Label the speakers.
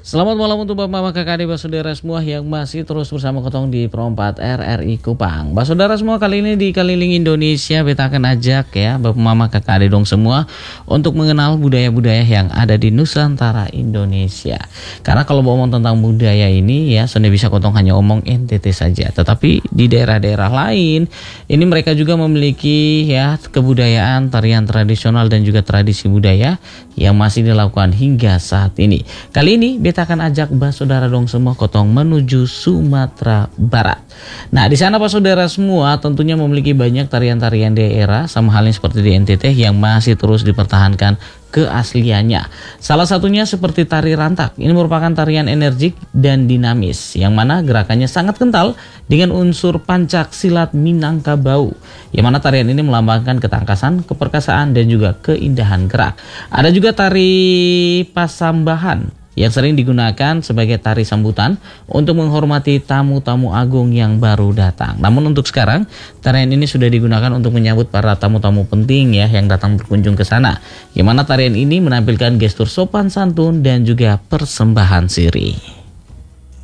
Speaker 1: Selamat malam untuk Bapak Mama Kakak adik saudara semua yang masih terus bersama Kotong di Pro 4 RRI Kupang. Saudara semua, kali ini di Keliling Indonesia beta akan ajak ya Bapak Mama Kakak adik dong semua untuk mengenal budaya-budaya yang ada di Nusantara Indonesia. Karena kalau ngomong tentang budaya ini ya, Sonde bisa Kotong hanya omong NTT saja. Tetapi di daerah-daerah lain ini mereka juga memiliki ya kebudayaan, tarian tradisional dan juga tradisi budaya yang masih dilakukan hingga saat ini. Kali ini beta akan ajak saudara dong semua Kotong menuju Sumatera Barat. Nah, di sana saudara semua tentunya memiliki banyak tarian-tarian daerah sama halnya seperti di NTT yang masih terus dipertahankan keasliannya. Salah satunya seperti tari rantak. Ini merupakan tarian energik dan dinamis yang mana gerakannya sangat kental dengan unsur pancak silat Minangkabau. Yang mana tarian ini melambangkan ketangkasan, keperkasaan dan juga keindahan gerak. Ada juga tari pasambahan yang sering digunakan sebagai tari sambutan untuk menghormati tamu-tamu agung yang baru datang. Namun untuk sekarang, tarian ini sudah digunakan untuk menyambut para tamu-tamu penting ya yang datang berkunjung ke sana. Yang mana tarian ini menampilkan gestur sopan santun dan juga persembahan sirih.